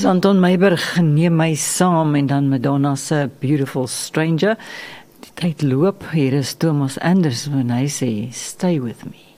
was Anton Meiberg, neem my saam en dan Madonna se Beautiful Stranger. Die tyd loop, hier is Thomas Anderson en hy sê, stay with me.